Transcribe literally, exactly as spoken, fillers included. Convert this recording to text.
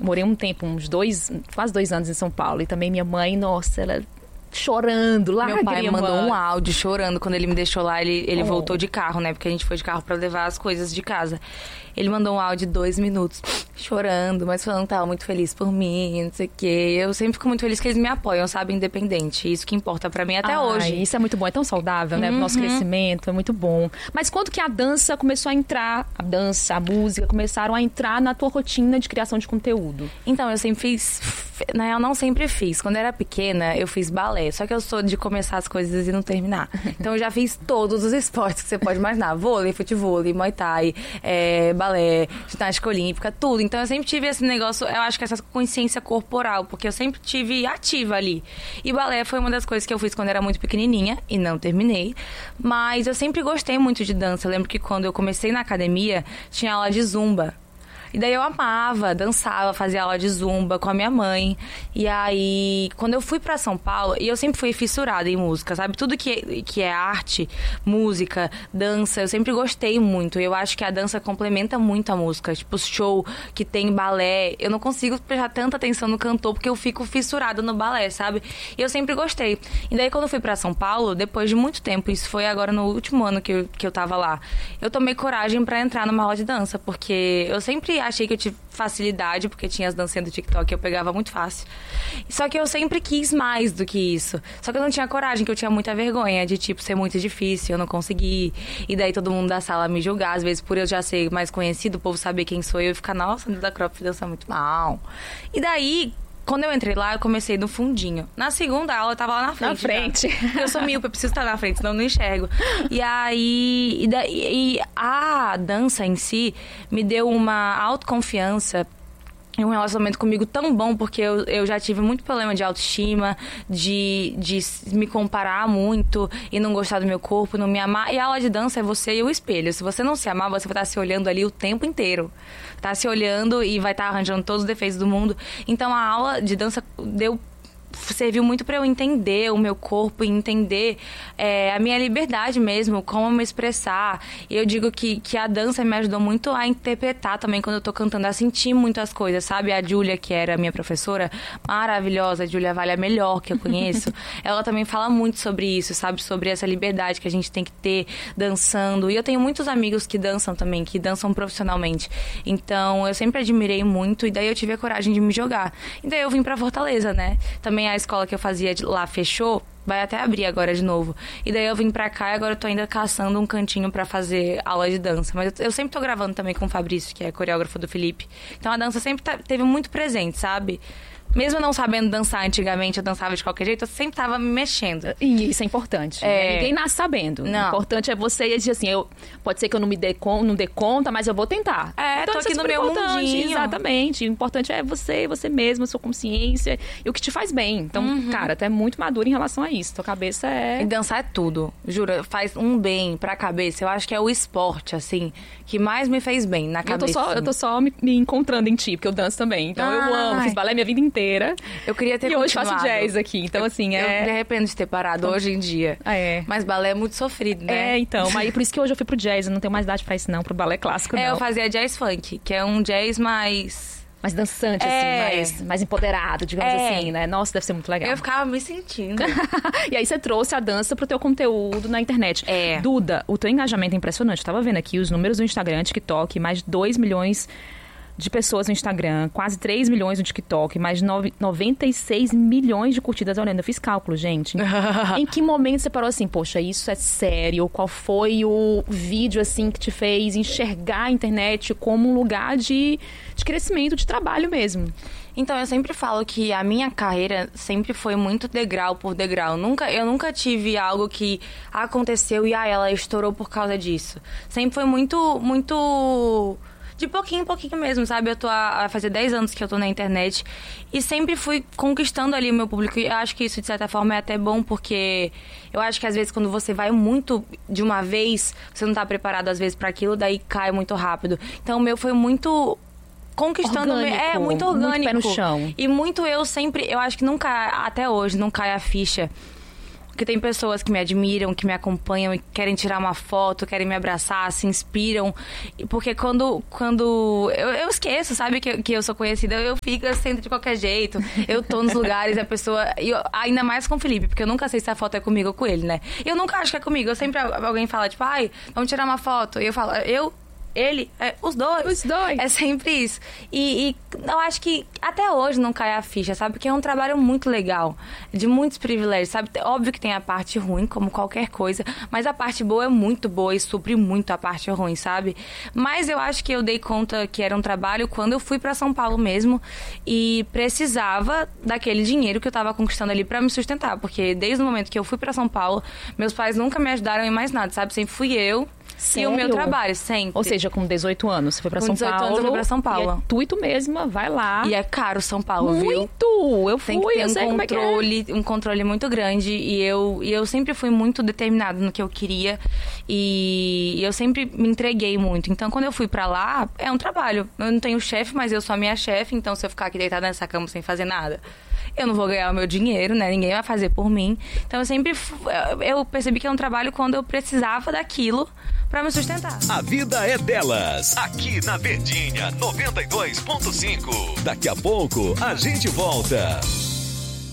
morei um tempo, uns dois, quase dois anos em São Paulo. E também minha mãe, nossa, ela... chorando, lá. Meu pai mandou um áudio chorando quando ele me deixou lá. Ele, ele oh. voltou de carro, né? Porque a gente foi de carro pra levar as coisas de casa. Ele mandou um áudio de dois minutos, chorando, mas falando que tava muito feliz por mim, não sei o quê. Eu sempre fico muito feliz que eles me apoiam, sabe? Independente. Isso que importa pra mim até Ai, hoje. Isso é muito bom, é tão saudável, né? Pro Uhum. nosso crescimento, é muito bom. Mas quando que a dança começou a entrar, a dança, a música, começaram a entrar na tua rotina de criação de conteúdo? Então, eu sempre fiz... Na real, não sempre fiz. Quando eu era pequena, eu fiz balé. Só que eu sou de começar as coisas e não terminar. Então, eu já fiz todos os esportes que você pode imaginar. Vôlei, futebol, muay thai, é, balé, ginástica olímpica, tudo. Então, eu sempre tive esse negócio, eu acho que essa consciência corporal, porque eu sempre tive ativa ali. E balé foi uma das coisas que eu fiz quando eu era muito pequenininha e não terminei. Mas eu sempre gostei muito de dança. Eu lembro que quando eu comecei na academia, tinha aula de zumba. E daí eu amava, dançava, fazia aula de zumba com a minha mãe. E aí, quando eu fui pra São Paulo, e eu sempre fui fissurada em música, sabe? Tudo que, que é arte, música, dança, eu sempre gostei muito. Eu acho que a dança complementa muito a música. Tipo, show que tem balé. Eu não consigo prestar tanta atenção no cantor, porque eu fico fissurada no balé, sabe? E eu sempre gostei. E daí, quando eu fui pra São Paulo, depois de muito tempo, isso foi agora no último ano que eu, que eu tava lá, eu tomei coragem pra entrar numa aula de dança, porque eu sempre achei que eu tive facilidade, porque tinha as dancinhas do TikTok que eu pegava muito fácil. Só que eu sempre quis mais do que isso. Só que eu não tinha coragem, que eu tinha muita vergonha de, tipo, ser muito difícil, eu não consegui. E daí todo mundo da sala me julgar, às vezes por eu já ser mais conhecido, o povo saber quem sou eu e ficar, nossa, da Croft dança muito mal. E daí... Quando eu entrei lá, eu comecei no fundinho. Na segunda aula, eu tava lá na frente. Na frente. Já. Eu sou míope, eu preciso estar na frente, senão eu não enxergo. E aí... E, daí, e a dança em si me deu uma autoconfiança e um relacionamento comigo tão bom, porque eu, eu já tive muito problema de autoestima, de, de me comparar muito e não gostar do meu corpo, não me amar. E a aula de dança é você e o espelho. Se você não se amar, você vai estar se olhando ali o tempo inteiro. Tá se olhando e vai estar arranjando todos os defeitos do mundo. Então a aula de dança deu... serviu muito para eu entender o meu corpo e entender é, a minha liberdade mesmo, como me expressar. E eu digo que, que a dança me ajudou muito a interpretar também quando eu tô cantando, a sentir muitas coisas, sabe? A Júlia, que era a minha professora, maravilhosa, a Júlia Vale, a melhor que eu conheço, ela também fala muito sobre isso, sabe? Sobre essa liberdade que a gente tem que ter dançando. E eu tenho muitos amigos que dançam também, que dançam profissionalmente. Então, eu sempre admirei muito e daí eu tive a coragem de me jogar. E daí eu vim pra Fortaleza, né? Também a escola que eu fazia lá fechou, vai até abrir agora de novo. E daí eu vim pra cá e agora eu tô ainda caçando um cantinho pra fazer aula de dança. Mas eu, eu sempre tô gravando também com o Fabrício, que é coreógrafo do Felipe. Então a dança sempre tá, teve muito presente, sabe? Mesmo não sabendo dançar antigamente, eu dançava de qualquer jeito, eu sempre tava me mexendo. E isso é importante. É... Né? Ninguém nasce sabendo. Não. O importante é você dizer assim, eu, pode ser que eu não me dê, con, não dê conta, mas eu vou tentar. É, então, tô aqui é no meu mundinho. Exatamente. O importante é você, você mesmo, a sua consciência e o que te faz bem. Então, uhum. cara, tu é muito maduro em relação a isso. Tua cabeça é... E dançar é tudo. Juro, faz um bem pra cabeça. Eu acho que é o esporte, assim, que mais me fez bem na cabeça. Eu tô só, eu tô só me, me encontrando em ti, porque eu danço também. Então, Ai. eu amo. Fiz balé minha vida inteira. Eu queria ter E hoje faço jazz aqui, então assim, é... Eu me arrependo de ter parado então... hoje em dia. Ah, é. Mas balé é muito sofrido, né? É, então, mas por isso que hoje eu fui pro jazz, eu não tenho mais idade pra isso não, pro balé clássico não. É, eu fazia jazz funk, que é um jazz mais... Mais dançante, é. assim, mais, mais empoderado, digamos é. assim, né? Nossa, deve ser muito legal. Eu ficava me sentindo. E aí você trouxe a dança pro teu conteúdo na internet. É. Duda, o teu engajamento é impressionante. Eu tava vendo aqui os números do Instagram, TikTok, mais de dois milhões... de pessoas no Instagram, quase três milhões no TikTok, mais de noventa e seis milhões de curtidas. Olha, eu fiz cálculo, gente. Em que momento você parou assim, poxa, isso é sério? Qual foi o vídeo, assim, que te fez enxergar a internet como um lugar de, de crescimento, de trabalho mesmo? Então, eu sempre falo que a minha carreira sempre foi muito degrau por degrau. Nunca, eu nunca tive algo que aconteceu e ah, ela estourou por causa disso. Sempre foi muito, muito... de pouquinho em pouquinho mesmo, sabe? Eu tô a, a fazer dez anos que eu tô na internet e sempre fui conquistando ali o meu público. E eu acho que isso, de certa forma, é até bom, porque eu acho que, às vezes, quando você vai muito de uma vez, você não tá preparado, às vezes, pra aquilo, daí cai muito rápido. Então, o meu foi muito... conquistando... Orgânico, é, muito orgânico. Muito pé no chão. E muito eu sempre... Eu acho que nunca, até hoje, não cai a ficha Porque tem pessoas que me admiram, que me acompanham e querem tirar uma foto, querem me abraçar, se inspiram. Porque quando, quando eu, eu esqueço, sabe, que, que eu sou conhecida, eu fico sendo de qualquer jeito. Eu tô nos lugares e a pessoa... Eu, ainda mais com o Felipe, porque eu nunca sei se a foto é comigo ou com ele, né? Eu nunca acho que é comigo. Eu sempre... Alguém fala, tipo, ai, vamos tirar uma foto. E eu falo, eu... Ele, é, os dois. Os dois. É sempre isso. E, e eu acho que até hoje não cai a ficha, sabe? Porque é um trabalho muito legal, de muitos privilégios, sabe? Óbvio que tem a parte ruim, como qualquer coisa, mas a parte boa é muito boa e supre muito a parte ruim, sabe? Mas eu acho que eu dei conta que era um trabalho quando eu fui pra São Paulo mesmo e precisava daquele dinheiro que eu tava conquistando ali pra me sustentar, porque desde o momento que eu fui pra São Paulo, meus pais nunca me ajudaram em mais nada, sabe? Sempre fui eu. Sério? E o meu trabalho, sempre. Ou seja, com dezoito anos, você foi pra com São dezoito Paulo. anos eu fui pra São Paulo. E é tu e tu mesma, vai lá. E é caro São Paulo, muito. viu? Muito! Eu fui, Tem que ter eu um sei como é que é. controle, um controle muito grande. E eu, e eu sempre fui muito determinada no que eu queria. E, e eu sempre me entreguei muito. Então, quando eu fui pra lá, é um trabalho. Eu não tenho chefe, mas eu sou a minha chefe. Então, se eu ficar aqui deitada nessa cama sem fazer nada, eu não vou ganhar o meu dinheiro, né? Ninguém vai fazer por mim. Então, eu sempre... Eu percebi que é um trabalho quando eu precisava daquilo pra me sustentar. A vida é delas. Aqui na Verdinha noventa e dois ponto cinco. Daqui a pouco a gente volta.